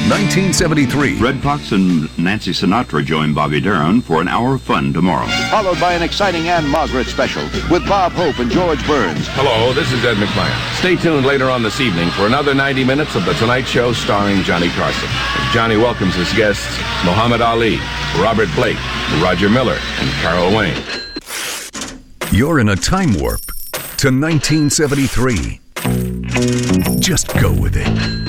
1973. Red Fox and Nancy Sinatra join Bobby Darin for an hour of fun tomorrow. Followed by an exciting Anne Margaret special with Bob Hope and George Burns. Hello, this is Ed McMahon. Stay tuned later on this evening for another 90 minutes of The Tonight Show starring Johnny Carson. As Johnny welcomes his guests, Muhammad Ali, Robert Blake, Roger Miller, and Carol Wayne. You're in a time warp to 1973. Just go with it.